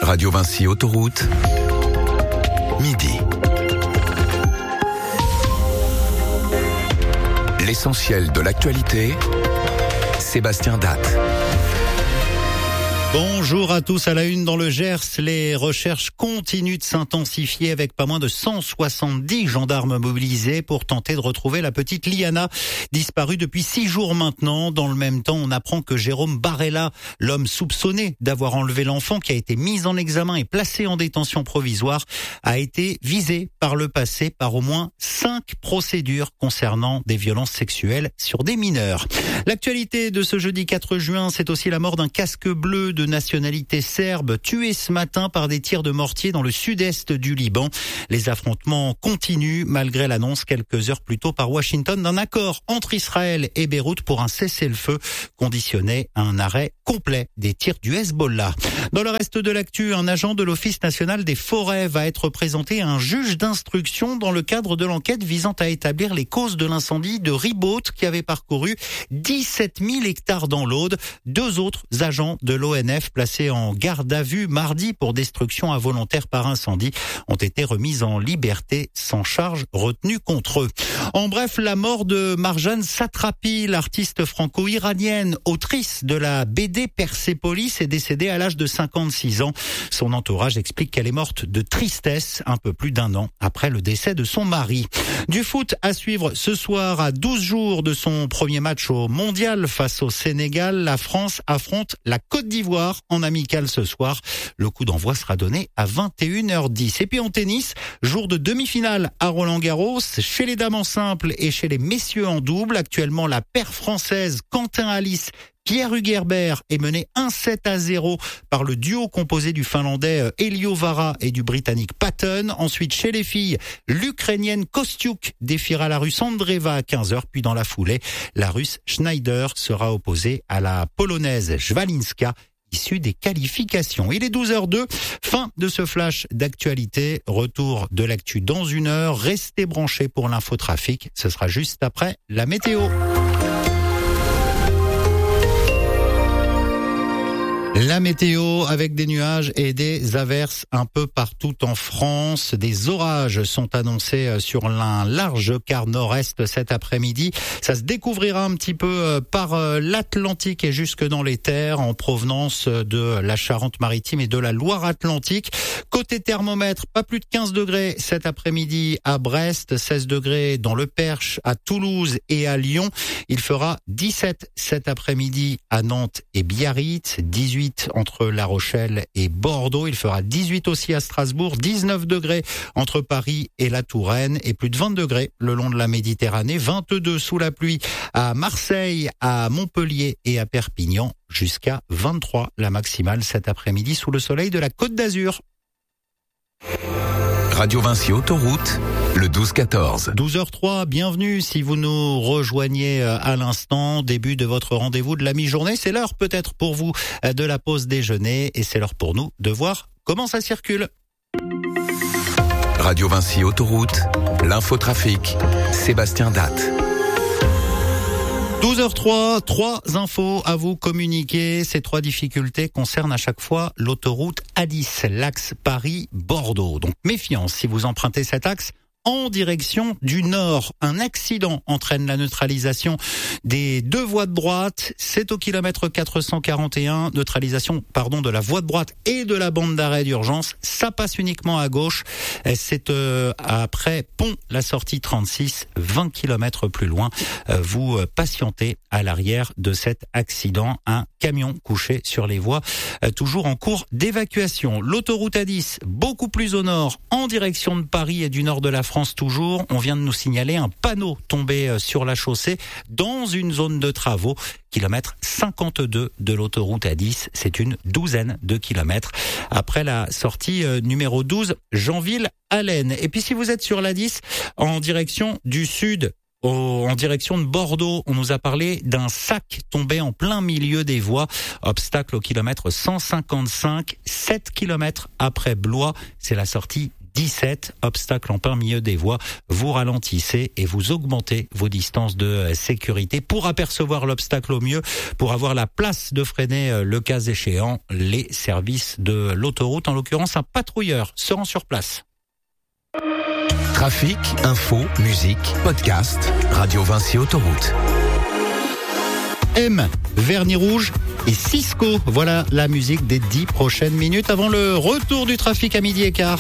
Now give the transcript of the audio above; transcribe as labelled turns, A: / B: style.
A: Radio Vinci Autoroute, midi. L'essentiel de l'actualité, Sébastien Datte.
B: Bonjour à tous. À la une dans le Gers, les recherches continuent de s'intensifier avec pas moins de 170 gendarmes mobilisés pour tenter de retrouver la petite Liana, disparue depuis 6 jours maintenant. Dans le même temps, on apprend que Jérôme Barella, l'homme soupçonné d'avoir enlevé l'enfant qui a été mis en examen et placé en détention provisoire, a été visé par le passé par au moins 5 procédures concernant des violences sexuelles sur des mineurs. L'actualité de ce jeudi 4 juin, c'est aussi la mort d'un casque bleu de nationalité serbe, tué ce matin par des tirs de mortier dans le sud-est du Liban. Les affrontements continuent malgré l'annonce quelques heures plus tôt par Washington d'un accord entre Israël et Beyrouth pour un cessez-le-feu conditionné à un arrêt complet des tirs du Hezbollah. Dans le reste de l'actu, un agent de l'Office national des forêts va être présenté à un juge d'instruction dans le cadre de l'enquête visant à établir les causes de l'incendie de Ribaute qui avait parcouru 17 000 hectares dans l'Aude. 2 autres agents de l'ONF placés en garde à vue mardi pour destruction involontaire par incendie ont été remis en liberté sans charge retenue contre eux. En bref, la mort de Marjane Satrapi, l'artiste franco-iranienne, autrice de la BD Persépolis, est décédée à l'âge de 56 ans. Son entourage explique qu'elle est morte de tristesse un peu plus d'1 an après le décès de son mari. Du foot à suivre ce soir à 12 jours de son premier match au Mondial face au Sénégal. La France affronte la Côte d'Ivoire en amical ce soir. Le coup d'envoi sera donné à 21h10. Et puis en tennis, jour de demi-finale à Roland-Garros, chez les dames en simple et chez les messieurs en double. Actuellement, la paire française Quentin Alice Pierre Hugerbert est mené 1-7-0 par le duo composé du Finlandais Elio Vara et du Britannique Patton. Ensuite, chez les filles, l'Ukrainienne Kostiuk défiera la Russe Andreeva à 15h. Puis dans la foulée, la Russe Schneider sera opposée à la Polonaise Jwalinska, issue des qualifications. Il est 12h02, fin de ce flash d'actualité. Retour de l'actu dans 1 heure. Restez branchés pour l'infotrafic. Ce sera juste après la météo. La météo avec des nuages et des averses un peu partout en France. Des orages sont annoncés sur un large quart nord-est cet après-midi. Ça se découvrira un petit peu par l'Atlantique et jusque dans les terres en provenance de la Charente-Maritime et de la Loire-Atlantique. Côté thermomètre, pas plus de 15 degrés cet après-midi à Brest, 16 degrés dans le Perche, à Toulouse et à Lyon. Il fera 17 cet après-midi à Nantes et Biarritz, 18 entre La Rochelle et Bordeaux. Il fera 18 aussi à Strasbourg, 19 degrés entre Paris et la Touraine et plus de 20 degrés le long de la Méditerranée, 22 sous la pluie à Marseille, à Montpellier et à Perpignan, jusqu'à 23 la maximale cet après-midi sous le soleil de la Côte d'Azur.
A: Radio Vinci Autoroute, le 12-14.
B: 12h03, bienvenue si vous nous rejoignez à l'instant, début de votre rendez-vous de la mi-journée. C'est l'heure peut-être pour vous de la pause déjeuner et c'est l'heure pour nous de voir comment ça circule.
A: Radio Vinci Autoroute, l'infotrafic, Sébastien Datte.
B: 12h03, 3 infos à vous communiquer. Ces 3 difficultés concernent à chaque fois l'autoroute A10, l'axe Paris-Bordeaux. Donc méfiance si vous empruntez cet axe en direction du nord. Un accident entraîne la neutralisation des 2 voies de droite. C'est au kilomètre 441, neutralisation de la voie de droite et de la bande d'arrêt d'urgence. Ça passe uniquement à gauche. C'est après Pont, la sortie 36, 20 km plus loin. Vous patientez à l'arrière de cet accident. Un camion couché sur les voies, toujours en cours d'évacuation. L'autoroute A10, beaucoup plus au nord, en direction de Paris et du nord de la France toujours. On vient de nous signaler un panneau tombé sur la chaussée dans une zone de travaux. Kilomètre 52 de l'autoroute A10. C'est une 12aine de kilomètres après la sortie numéro 12, Janville-Allen. Et puis si vous êtes sur l'A10 en direction du sud, en direction de Bordeaux, on nous a parlé d'un sac tombé en plein milieu des voies. Obstacle au kilomètre 155, 7 kilomètres après Blois. C'est la sortie 17, obstacle en plein milieu des voies. Vous ralentissez et vous augmentez vos distances de sécurité pour apercevoir l'obstacle au mieux, pour avoir la place de freiner le cas échéant. Les services de l'autoroute, en l'occurrence un patrouilleur, se rend sur place.
A: Trafic, info, musique, podcast, Radio Vinci Autoroute.
B: M, Vernis Rouge et Cisco. Voilà la musique des 10 prochaines minutes avant le retour du trafic à 12h15.